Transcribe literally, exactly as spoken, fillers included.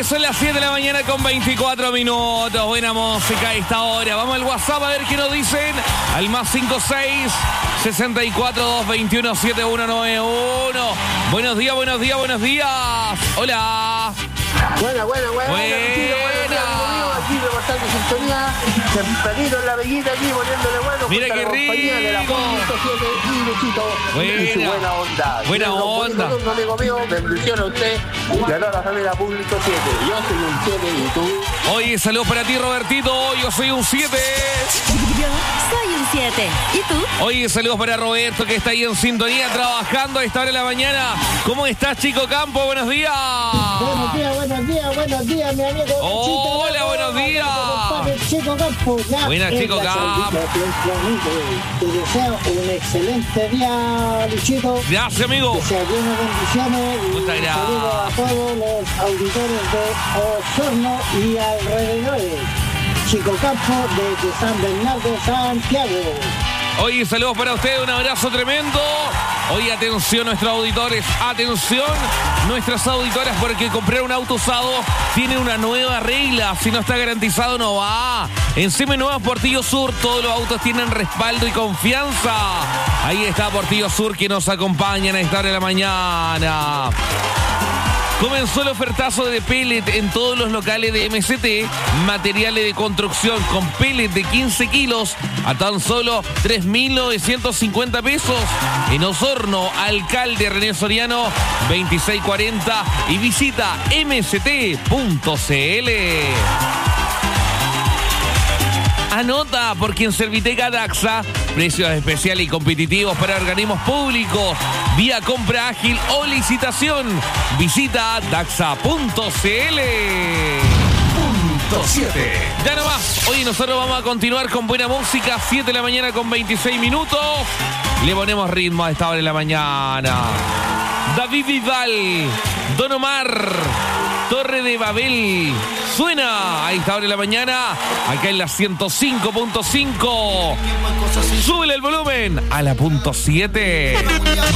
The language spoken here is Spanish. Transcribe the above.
Oye, son las siete de la mañana con veinticuatro minutos. Buena música a esta hora. Vamos al WhatsApp a ver qué nos dicen. Al más cinco seis, sesenta y cuatro, doscientos veintiuno, setenta y uno noventa y uno. Buenos días, buenos días, buenos días. Hola. Buena, buena, buena. Buena. Aquí reportando sintonía. Tempranito en la bellita aquí poniéndole bueno. Mira qué rico. Y Luchito. Buena. Y su buena onda. Buena Mira, onda. Un amigo mío, bendición a usted. Y a toda la familia Público siete. Yo soy un siete y tú. Oye, saludos para ti, Robertito. Yo soy un siete. Yo soy un siete. ¿Y tú? Oye, saludos para Roberto, que está ahí en sintonía, trabajando a esta hora de la mañana. ¿Cómo estás, Chico Campo? Buenos días. Buenos días, buenos días, buenos días, mi amigo. Hola, Luchito, buenos días. compadre Chico Campo. Ya, Buenas, es Chico la Campo. saludita, Te deseo un excelente día, Luchito. Gracias, amigo. Que sea lleno de bendiciones. Y Muchas un gracias. saludo a todos los auditores de Osorno y alrededores. Chico Campo desde San Bernardo, Santiago. Oye, saludos para ustedes, un abrazo tremendo. Oye, atención nuestros auditores, atención nuestras auditoras, porque comprar un auto usado tiene una nueva regla. Si no está garantizado, no va. En Seminuevas Portillo Sur, todos los autos tienen respaldo y confianza. Ahí está Portillo Sur, que nos acompañan a esta hora de la mañana. Comenzó el ofertazo de pellet en todos los locales de M C T, materiales de construcción con pellet de quince kilos a tan solo tres mil novecientos cincuenta pesos. En Osorno, Alcalde René Soriano, veintiséis cuarenta, y visita m c t punto c l. Anota, porque en Serviteca Daxa, precios especiales y competitivos para organismos públicos, vía compra ágil o licitación. Visita daxa punto c l. Punto siete. Ya nomás, hoy nosotros vamos a continuar con buena música, siete de la mañana con veintiséis minutos. Le ponemos ritmo a esta hora de la mañana. David Vidal, Don Omar, Torre de Babel, suena a esta hora de la mañana, acá en la ciento cinco punto cinco. Súbele el volumen a la punto siete.